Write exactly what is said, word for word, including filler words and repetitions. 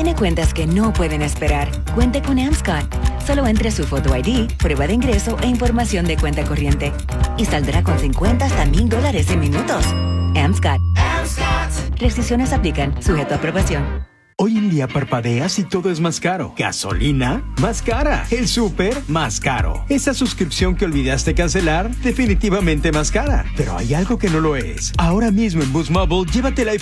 Tiene cuentas que no pueden esperar. Cuente con Amscot. Solo entre su Photo I D, prueba de ingreso e información de cuenta corriente. Y saldrá con cincuenta hasta mil dólares en minutos. Amscot. Amscot. Restricciones aplican, sujeto a aprobación. Hoy en día parpadeas y todo es más caro. Gasolina, más cara. El súper, más caro. Esa suscripción que olvidaste cancelar, definitivamente más cara. Pero hay algo que no lo es. Ahora mismo en Boost Mobile, llévate la